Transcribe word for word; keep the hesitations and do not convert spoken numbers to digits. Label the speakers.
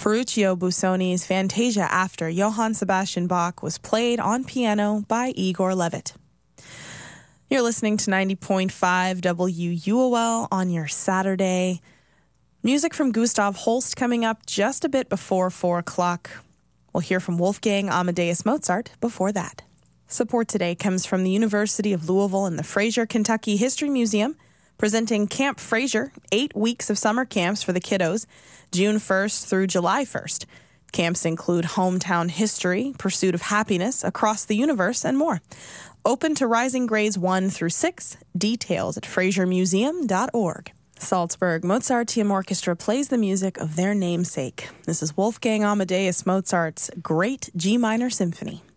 Speaker 1: Ferruccio Busoni's Fantasia after Johann Sebastian Bach was played on piano by Igor Levit. You're listening to ninety point five W U O L on your Saturday. Music from Gustav Holst coming up just a bit before four o'clock. We'll hear from Wolfgang Amadeus Mozart before that. Support today comes from the University of Louisville and the Fraser Kentucky History Museum, presenting Camp Fraser, eight weeks of summer camps for the kiddos, June first through July first. Camps include hometown history, pursuit of happiness, across the universe, and more. Open to rising grades one through six. Details at fraser museum dot org. Salzburg Mozarteum Orchestra plays the music of their namesake. This is Wolfgang Amadeus Mozart's Great G Minor Symphony.